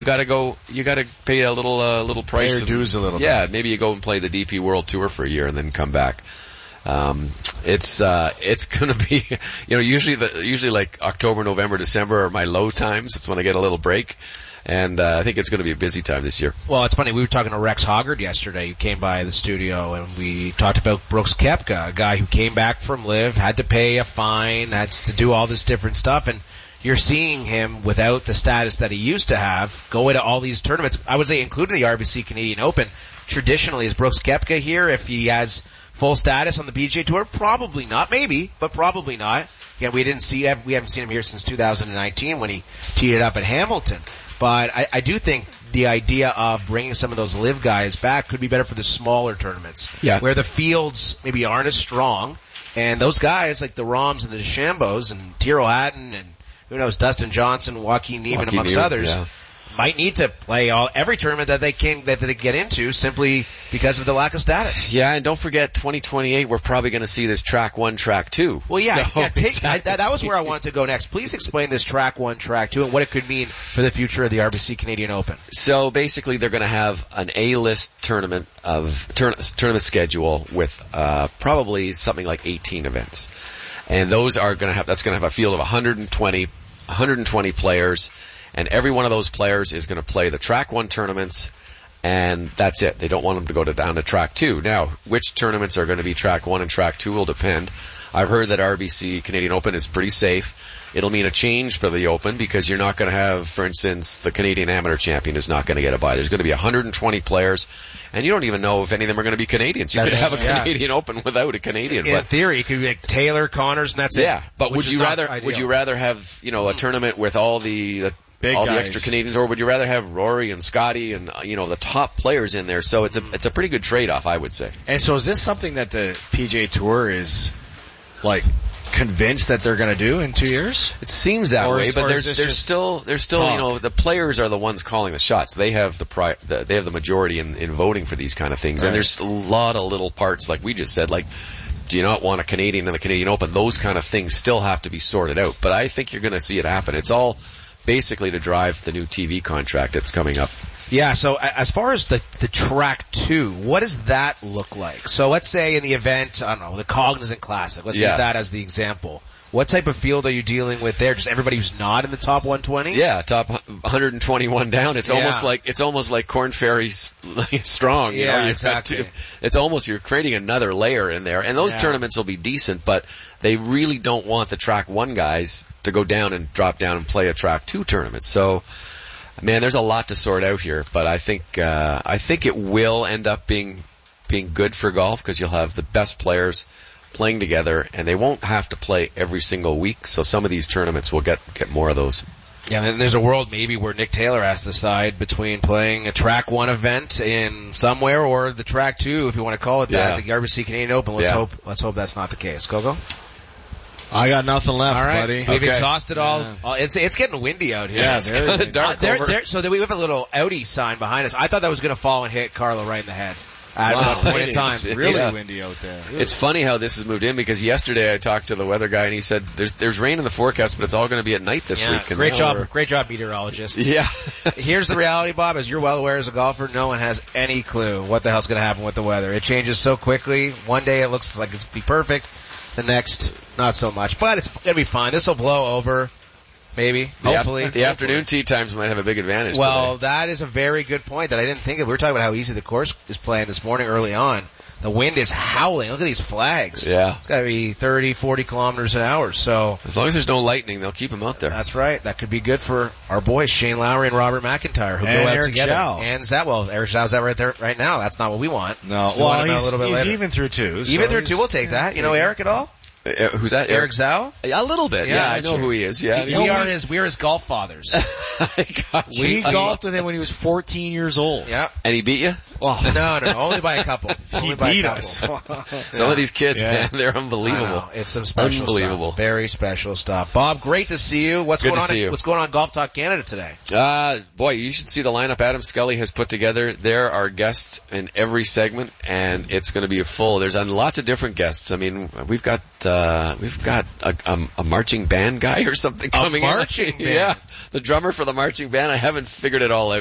You gotta pay a little price. Pay your dues a little bit. Yeah, maybe you go and play the DP World Tour for a year and then come back. It's gonna be, usually like October, November, December are my low times. That's when I get a little break. And I think it's going to be a busy time this year. Well, it's funny. We were talking to Rex Hoggard yesterday. He came by the studio, and we talked about Brooks Koepka, a guy who came back from LIV, had to pay a fine, had to do all this different stuff. And you're seeing him without the status that he used to have go into all these tournaments. I would say including the RBC Canadian Open. Traditionally, is Brooks Koepka here if he has full status on the PGA Tour? Probably not. Maybe, but probably not. Again, we haven't seen him here since 2019 when he teed it up at Hamilton. But I do think the idea of bringing some of those LIV guys back could be better for the smaller tournaments. Yeah. Where the fields maybe aren't as strong. And those guys like the Rahms and the DeChambos and Tyrrell Hatton and who knows, Dustin Johnson, Joaquin Niemann, amongst others, might need to play every tournament that they get into simply because of the lack of status. Yeah, and don't forget 2028, we're probably going to see this track 1, track 2. Well, yeah, So, exactly. that was where I wanted to go next. Please explain this track 1, track 2, and what it could mean for the future of the RBC Canadian Open. So basically, they're going to have an A-list tournament schedule with probably something like 18 events, and that's going to have a field of 120 players. And every one of those players is going to play the track 1 tournaments, and that's it. They don't want them to go down to track 2. Now, which tournaments are going to be track 1 and track 2 will depend. I've heard that RBC Canadian Open is pretty safe. It'll mean a change for the Open because you're not going to have, for instance, the Canadian Amateur Champion is not going to get a bye. There's going to be 120 players, and you don't even know if any of them are going to be Canadians. You could have a Canadian Open without a Canadian. In theory, it could be like Taylor, Connors, and that's it. Yeah, but would you rather have, a tournament with all the extra Canadians, or would you rather have Rory and Scotty and the top players in there? So it's a pretty good trade-off, I would say. And so is this something that the PGA Tour is like convinced that they're going to do in 2 years? It seems that way, but there's still the players are the ones calling the shots. They have the majority in voting for these kind of things, right. And there's a lot of little parts, like we just said, like, do you not want a Canadian in the Canadian Open? Those kind of things still have to be sorted out. But I think you're going to see it happen. It's all basically to drive the new TV contract that's coming up. Yeah, so as far as the track 2, what does that look like? So let's say in the event, I don't know, the Cognizant Classic, let's use that as the example. What type of field are you dealing with there? Just everybody who's not in the top 120? Yeah, top 121 down. It's almost like Korn Ferry's strong. Exactly. It's almost, you're creating another layer in there. And those tournaments will be decent, but they really don't want the track 1 guys to go down and drop down and play a track 2 tournament. So, man, there's a lot to sort out here, but I think it will end up being good for golf because you'll have the best players playing together, and they won't have to play every single week, so some of these tournaments will get more of those. Yeah, and then there's a world maybe where Nick Taylor has to decide between playing a track 1 event in somewhere or the track 2, if you want to call it that, the RBC Canadian Open. Let's hope that's not the case. Coco? I got nothing left, all right, buddy. We've exhausted all. It's getting windy out here. Yeah, it's very dark. So we have a little Audi sign behind us. I thought that was going to fall and hit Carlo right in the head. At one point in time. Really windy out there. It's funny how this has moved in because yesterday I talked to the weather guy and he said there's rain in the forecast, but it's all going to be at night this week. And great job, meteorologists. Yeah. Here's the reality, Bob. As you're well aware as a golfer, no one has any clue what the hell's going to happen with the weather. It changes so quickly. One day it looks like it's going to be perfect. The next, not so much. But it's going to be fine. This will blow over. Maybe. Hopefully. The afternoon tee times might have a big advantage. Well, today. That is a very good point that I didn't think of. We were talking about how easy the course is playing this morning early on. The wind is howling. Look at these flags. Yeah. It's got to be 30, 40 kilometers an hour. So as long as there's no lightning, they'll keep them out there. That's right. That could be good for our boys, Shane Lowry and Robert McIntyre, who go out Eric together. Zhao. And Zhao. Well, Eric Zhao's out right there right now. That's not what we want. No. We want him out a little bit he's later. even through 2. Even through 2, we'll take that. You know Eric at all? Who's that? Eric Zhao? A little bit. Yeah, I know who he is. Yeah. We are his golf fathers. We golfed with him when he was 14 years old. Yeah. And he beat you? No, only by a couple. He beat us. Some of these kids, man, they're unbelievable. It's some special stuff. Very special stuff. Bob, great to see you. What's going on in Golf Talk Canada today? Boy, you should see the lineup Adam Scully has put together. There are guests in every segment, and it's going to be full. There's lots of different guests. I mean, we've got a marching band guy or something coming marching in. band? Yeah, the drummer for the marching band. I haven't figured it all out